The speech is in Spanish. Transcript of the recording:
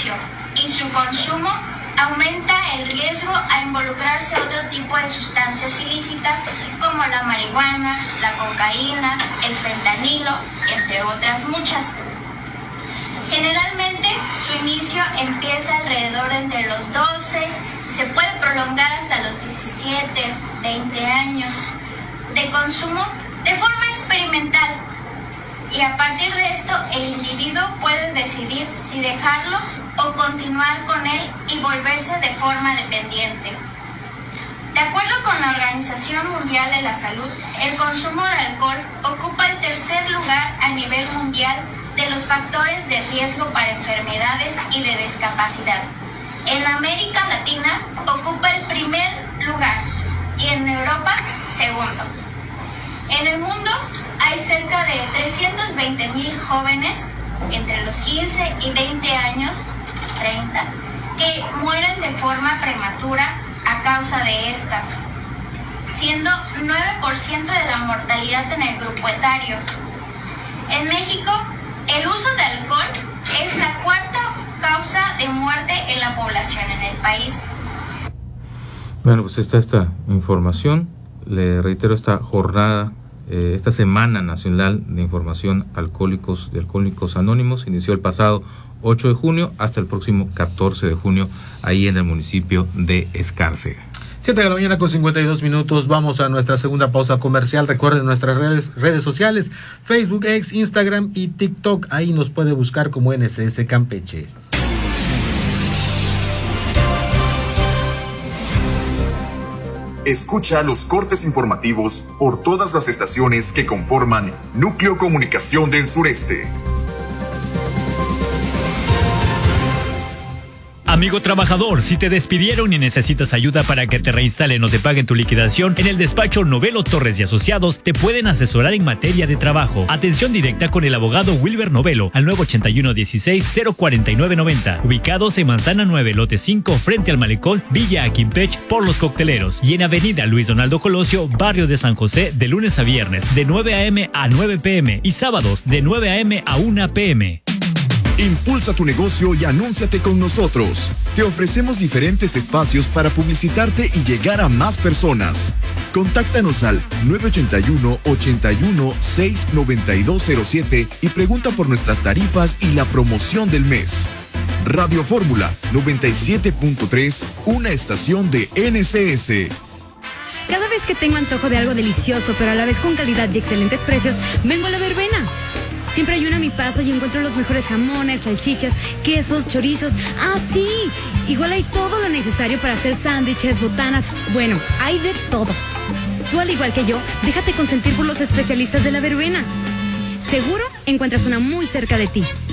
vicio y su consumo aumenta el riesgo a involucrarse a otro tipo de sustancias ilícitas como la marihuana, la cocaína, el fentanilo, entre otras muchas. Generalmente su inicio empieza alrededor entre los 12, se puede prolongar hasta los 17, 20 años de consumo de forma experimental, y a partir de esto el individuo puede decidir si dejarlo o continuar con él y volverse de forma dependiente. De acuerdo con la Organización Mundial de la Salud, el consumo de alcohol ocupa el tercer lugar a nivel mundial de los factores de riesgo para enfermedades y de discapacidad. En América Latina ocupa el primer lugar y en Europa segundo. En el mundo hay cerca de 320,000 jóvenes entre los 15 y 20 años, 30, que mueren de forma prematura a causa de esta, siendo 9% de la mortalidad en el grupo etario. En México, el uso de alcohol es la cuarta causa de muerte en la población en el país. Bueno, pues está esta información. Le reitero, esta jornada, esta Semana Nacional de Información de Alcohólicos Anónimos inició el pasado 8 de junio hasta el próximo 14 de junio, ahí en el municipio de Escárcega. 7 de la mañana con 52 minutos. Vamos a nuestra segunda pausa comercial. Recuerden nuestras redes sociales, Facebook, X, Instagram y TikTok. Ahí nos puede buscar como NSS Campeche. Escucha los cortes informativos por todas las estaciones que conforman Núcleo Comunicación del Sureste. Amigo trabajador, si te despidieron y necesitas ayuda para que te reinstalen o te paguen tu liquidación, en el despacho Novelo Torres y Asociados te pueden asesorar en materia de trabajo. Atención directa con el abogado Wilber Novelo al 981-16-04990, ubicados en Manzana 9, lote 5, frente al Malecón, Villa Aquimpech, por Los Cocteleros, y en Avenida Luis Donaldo Colosio, barrio de San José, de lunes a viernes, de 9 a.m. a 9 p.m. y sábados, de 9 a.m. a 1 p.m. Impulsa tu negocio y anúnciate con nosotros. Te ofrecemos diferentes espacios para publicitarte y llegar a más personas. Contáctanos al 981-81-69207 y pregunta por nuestras tarifas y la promoción del mes. Radio Fórmula 97.3, una estación de NSS. Cada vez que tengo antojo de algo delicioso, pero a la vez con calidad y excelentes precios, vengo a La Verbena. Siempre hay uno a mi paso y encuentro los mejores jamones, salchichas, quesos, chorizos. ¡Ah, sí! Igual hay todo lo necesario para hacer sándwiches, botanas. Bueno, hay de todo. Tú, al igual que yo, déjate consentir por los especialistas de La Verbena. Seguro encuentras una muy cerca de ti.